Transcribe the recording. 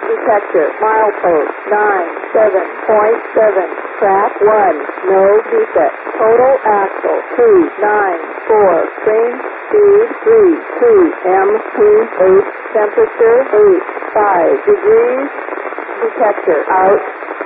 Detector, milepost 97.7, track 1, no defect. Total axle 294, train speed 32, MPH, temperature 85 degrees. Detector out.